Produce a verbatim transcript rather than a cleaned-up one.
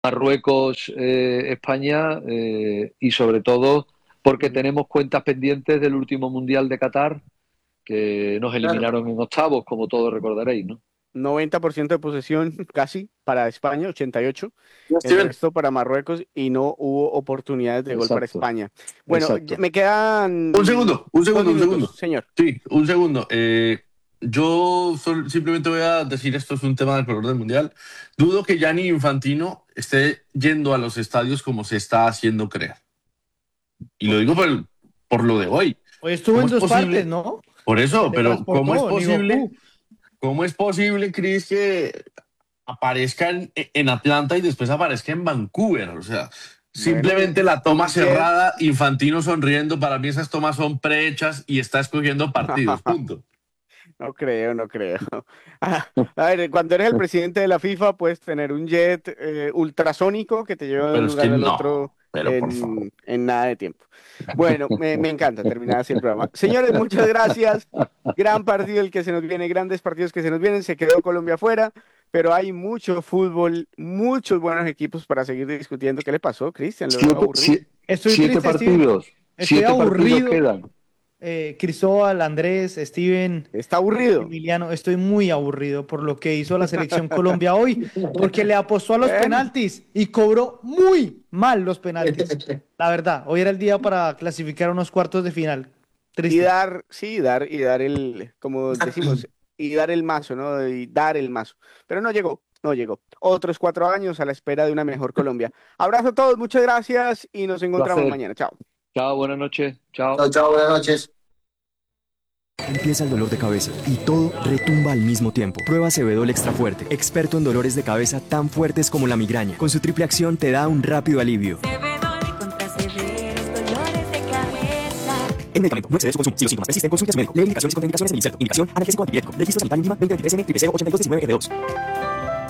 Marruecos, eh, España eh, y sobre todo porque Ujú. tenemos cuentas pendientes del último Mundial de Qatar que nos Claro, eliminaron en octavos, como todos recordaréis, ¿no? noventa por ciento de posesión casi para España, ochenta y ocho. Ya, El Steven. resto para Marruecos y no hubo oportunidades de gol para Exacto, España. Bueno, ya- exacto. me Un quedan segundo, un dos segundo, un minutos, segundo. señor. Sí, un segundo. Eh, yo sol- simplemente voy a decir esto es un tema del color del mundial. Dudo que Gianni Infantino esté yendo a los estadios como se está haciendo creer. Y lo ¿Por digo por, qué? el- por lo de hoy. Hoy estuvo ¿Cómo en es dos partes, posible? ¿no? Por Se eso, pero ¿cómo es teletransportó, ni posible? Goku. ¿Cómo es posible, Chris, que aparezca en, en Atlanta y después aparezca en Vancouver? O sea, Bueno, simplemente la toma un jet. cerrada, Infantino sonriendo. Para mí esas tomas son prehechas y está escogiendo partidos. Punto. No creo, no creo. Ah, a ver, cuando eres el presidente de la FIFA, puedes tener un jet eh, ultrasónico que te lleva de un Pero es que lugar al otro no, pero por favor. en, en nada de tiempo. Bueno, me, me encanta terminar así el programa. Señores, muchas gracias. Gran partido el que se nos viene, grandes partidos que se nos vienen. Se quedó Colombia afuera, pero hay mucho fútbol, muchos buenos equipos para seguir discutiendo. ¿Qué le pasó, Cristian? Lo veo Siete, aburrido. sie- Estoy siete triste, Steven. partidos, Estoy siete partidos aburrido. quedan. Eh, Cristóbal, Andrés, Steven, Está aburrido. Emiliano, estoy muy aburrido por lo que hizo la selección Colombia hoy, porque le apostó a los Bueno. penaltis y cobró muy mal los penaltis. La verdad, hoy era el día para clasificar a unos cuartos de final. Y Triste. dar, sí, dar, y dar el, como decimos, y dar el mazo, ¿no? Y dar el mazo. Pero no llegó, no llegó. Otros cuatro años a la espera de una mejor Colombia. Abrazo a todos, muchas gracias y nos encontramos Placer. mañana. Chao. Chao, buenas noches. Chao. Chao, chao, buenas noches. Empieza el dolor de cabeza y todo retumba al mismo tiempo. Prueba Cebedol Extra Fuerte, experto en dolores de cabeza tan fuertes como la migraña. Con su triple acción te da un rápido alivio. Cebedol contra severos dolores de cabeza. El medicamento no excede su consumo. Si los síntomas persisten, consulte a su médico. Lee indicaciones y contraindicaciones en el inserto. Indicación analgésico antipirético. Registro sanitario I N V I M A veinte veintitrés N triple cero ochenta y dos diecinueve F dos.